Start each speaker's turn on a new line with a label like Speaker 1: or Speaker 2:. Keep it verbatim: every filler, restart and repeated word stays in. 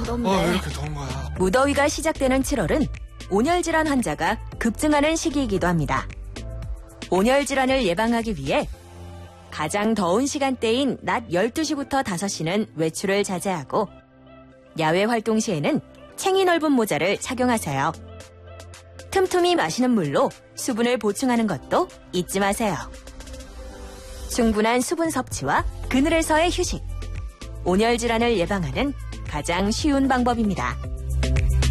Speaker 1: 덥네.
Speaker 2: 어, 왜 이렇게 더운 거야?
Speaker 1: 무더위가 시작되는 칠월은 온열 질환 환자가 급증하는 시기이기도 합니다. 온열 질환을 예방하기 위해 가장 더운 시간대인 낮 열두 시부터 다섯 시는 외출을 자제하고 야외 활동 시에는 챙이 넓은 모자를 착용하세요. 틈틈이 마시는 물로 수분을 보충하는 것도 잊지 마세요. 충분한 수분 섭취와 그늘에서의 휴식. 온열 질환을 예방하는 가장 쉬운 방법입니다.